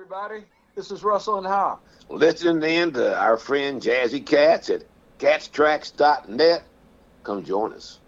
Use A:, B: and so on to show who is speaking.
A: everybody. This is Russell and Howe.
B: Listen in to our friend Jazzy Katz at catstracks.net. Come join us.